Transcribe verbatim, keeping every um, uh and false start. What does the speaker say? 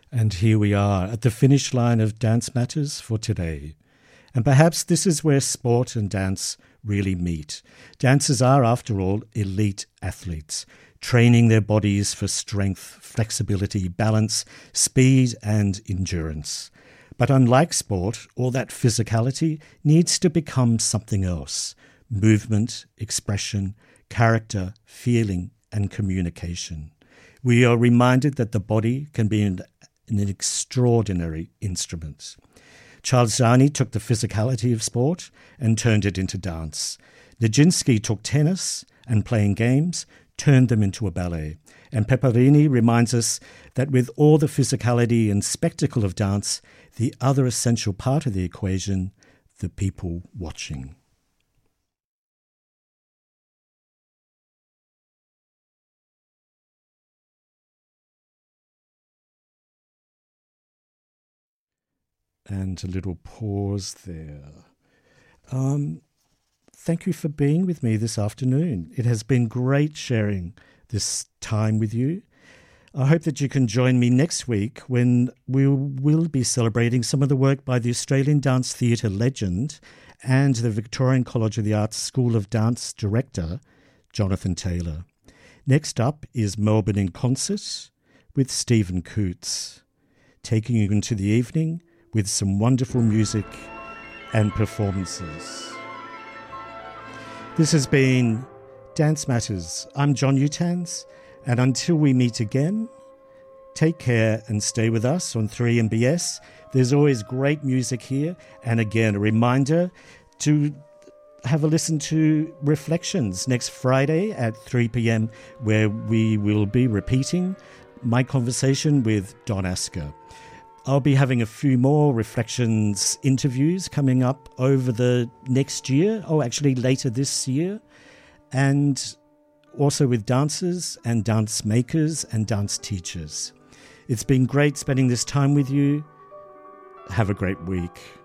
And here we are at the finish line of Dance Matters for today. And perhaps this is where sport and dance really meet. Dancers are, after all, elite athletes, training their bodies for strength, flexibility, balance, speed and endurance. But unlike sport, all that physicality needs to become something else. Movement, expression, character, feeling and communication. We are reminded that the body can be an, an extraordinary instrument. Charles Zani took the physicality of sport and turned it into dance. Nijinsky took tennis and playing games, turned them into a ballet. And Peperini reminds us that with all the physicality and spectacle of dance, the other essential part of the equation, the people watching. And a little pause there. Um, thank you for being with me this afternoon. It has been great sharing this time with you. I hope that you can join me next week when we will be celebrating some of the work by the Australian Dance Theatre legend and the Victorian College of the Arts School of Dance director, Jonathan Taylor. Next up is Melbourne in Concert with Stephen Coots, taking you into the evening with some wonderful music and performances. This has been Dance Matters. I'm John Utans, and until we meet again, take care and stay with us on three M B S. There's always great music here, and again, a reminder to have a listen to Reflections next Friday at three p.m, where we will be repeating my conversation with Don Asker. I'll be having a few more Reflections interviews coming up over the next year, oh, actually later this year, and also with dancers and dance makers and dance teachers. It's been great spending this time with you. Have a great week.